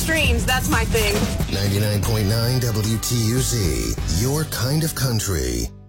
extremes. That's my thing. 99.9 WTUZ, your kind of country.